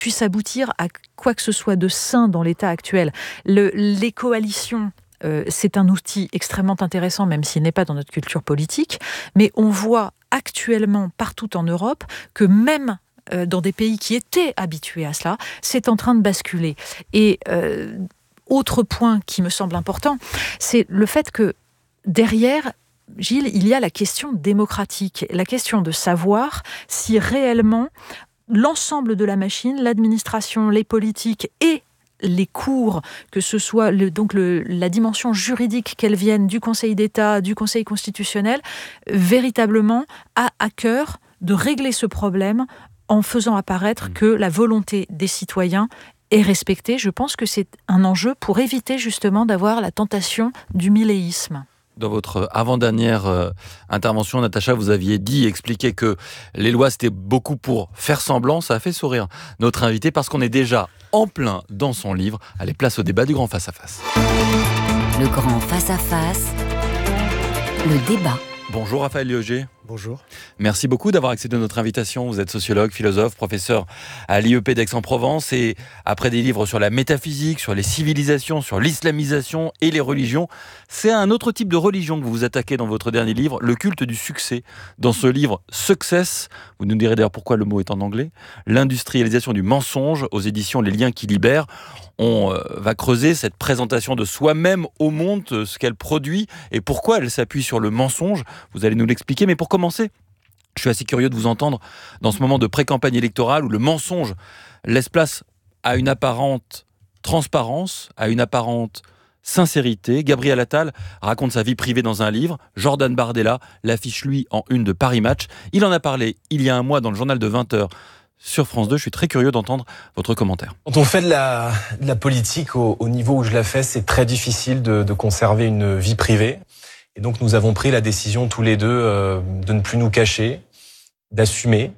puisse aboutir à quoi que ce soit de sain dans l'état actuel. Les coalitions, c'est un outil extrêmement intéressant, même s'il n'est pas dans notre culture politique, mais on voit actuellement partout en Europe que même dans des pays qui étaient habitués à cela, c'est en train de basculer. Et autre point qui me semble important, c'est le fait que derrière, Gilles, il y a la question démocratique, la question de savoir si réellement l'ensemble de la machine, l'administration, les politiques et les cours, que ce soit la dimension juridique, qu'elle vienne du Conseil d'État, du Conseil constitutionnel, véritablement a à cœur de régler ce problème en faisant apparaître que la volonté des citoyens est respectée. Je pense que c'est un enjeu pour éviter justement d'avoir la tentation du milléisme. Dans votre avant-dernière intervention, Natacha, vous aviez expliqué que les lois, c'était beaucoup pour faire semblant. Ça a fait sourire notre invité parce qu'on est déjà en plein dans son livre. Allez, place au débat du Grand Face à Face. Le Grand Face à Face, le débat. Bonjour Raphaël Liogé. Bonjour. Merci beaucoup d'avoir accepté notre invitation. Vous êtes sociologue, philosophe, professeur à l'IEP d'Aix-en-Provence et après des livres sur la métaphysique, sur les civilisations, sur l'islamisation et les religions, c'est à un autre type de religion que vous vous attaquez dans votre dernier livre, le culte du succès. Dans ce livre Success, vous nous direz d'ailleurs pourquoi le mot est en anglais, l'industrialisation du mensonge aux éditions Les Liens qui libèrent. On va creuser cette présentation de soi-même au monde, ce qu'elle produit et pourquoi elle s'appuie sur le mensonge. Vous allez nous l'expliquer, mais pour commencer, je suis assez curieux de vous entendre dans ce moment de pré-campagne électorale où le mensonge laisse place à une apparente transparence, à une apparente sincérité. Gabriel Attal raconte sa vie privée dans un livre. Jordan Bardella l'affiche lui en une de Paris Match. Il en a parlé il y a un mois dans le journal de 20h sur France 2. Je suis très curieux d'entendre votre commentaire. Quand on fait de la politique au niveau où je la fais, c'est très difficile de conserver une vie privée. Et donc nous avons pris la décision tous les deux de ne plus nous cacher, d'assumer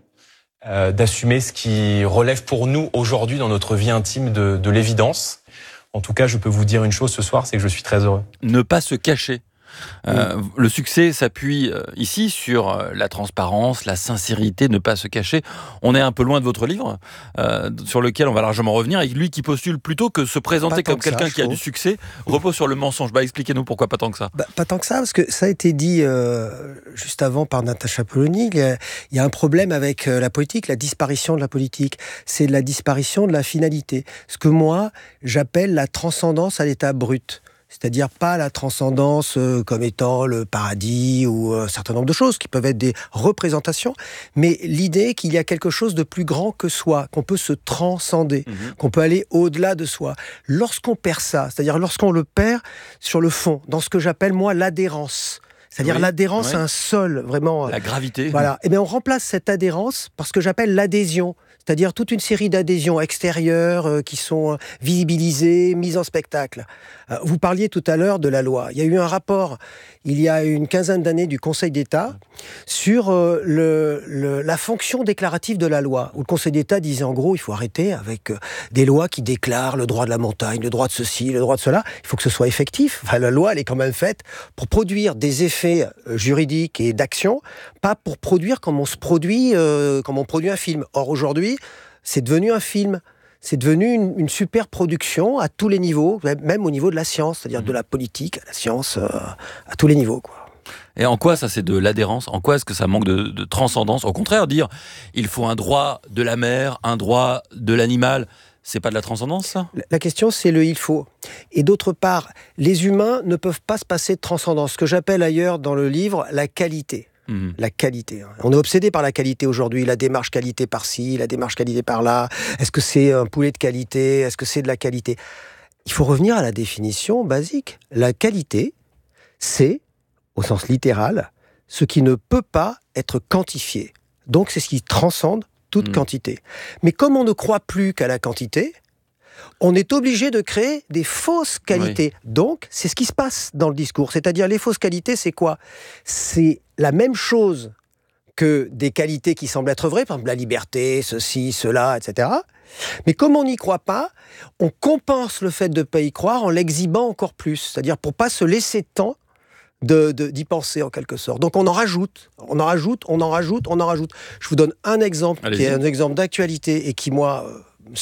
ce qui relève pour nous aujourd'hui dans notre vie intime de l'évidence. En tout cas, je peux vous dire une chose ce soir, c'est que je suis très heureux. Ne pas se cacher. Le succès s'appuie ici sur la transparence, la sincérité, ne pas se cacher. On est un peu loin de votre livre, sur lequel on va largement revenir, et lui qui postule plutôt que se présenter comme quelqu'un qui a du succès, repose sur le mensonge. Expliquez-nous pourquoi pas tant que ça. Pas tant que ça, parce que ça a été dit juste avant par Natacha Polony. Il y a un problème avec la politique, la disparition de la politique. C'est la disparition de la finalité. Ce que moi, j'appelle la transcendance à l'état brut. C'est-à-dire pas la transcendance comme étant le paradis ou un certain nombre de choses qui peuvent être des représentations, mais l'idée qu'il y a quelque chose de plus grand que soi, qu'on peut se transcender, qu'on peut aller au-delà de soi. Lorsqu'on perd ça, c'est-à-dire lorsqu'on le perd sur le fond, dans ce que j'appelle moi l'adhérence, c'est-à-dire l'adhérence à un sol, vraiment... La gravité. Voilà. Et bien on remplace cette adhérence par ce que j'appelle l'adhésion. C'est-à-dire toute une série d'adhésions extérieures qui sont visibilisées, mises en spectacle. Vous parliez tout à l'heure de la loi. Il y a eu un rapport, il y a une quinzaine d'années, du Conseil d'État sur la fonction déclarative de la loi. Où le Conseil d'État disait en gros, il faut arrêter avec des lois qui déclarent le droit de la montagne, le droit de ceci, le droit de cela. Il faut que ce soit effectif. Enfin, la loi, elle est quand même faite pour produire des effets juridiques et d'action, pas pour produire comme on produit un film. Or, aujourd'hui, c'est devenu un film. C'est devenu une super production à tous les niveaux, même au niveau de la science, c'est-à-dire de la politique, à la science, à tous les niveaux, quoi. Et en quoi ça c'est de l'adhérence ? En quoi est-ce que ça manque de transcendance ? Au contraire, dire il faut un droit de la mer, un droit de l'animal, c'est pas de la transcendance, ça ? La question, c'est le « il faut ». Et d'autre part, les humains ne peuvent pas se passer de transcendance. Ce que j'appelle ailleurs dans le livre la qualité. La qualité. On est obsédé par la qualité aujourd'hui, la démarche qualité par-ci, la démarche qualité par-là. Est-ce que c'est un poulet de qualité ? Est-ce que c'est de la qualité ? Il faut revenir à la définition basique. La qualité, c'est, au sens littéral, ce qui ne peut pas être quantifié. Donc c'est ce qui transcende toute quantité. Mais comme on ne croit plus qu'à la quantité, on est obligé de créer des fausses qualités. Oui. Donc, c'est ce qui se passe dans le discours. C'est-à-dire, les fausses qualités, c'est quoi ? C'est la même chose que des qualités qui semblent être vraies, par exemple la liberté, ceci, cela, etc. Mais comme on n'y croit pas, on compense le fait de ne pas y croire en l'exhibant encore plus. C'est-à-dire pour ne pas se laisser de temps d'y penser en quelque sorte. Donc on en rajoute. Je vous donne un exemple qui est un exemple d'actualité et qui, moi...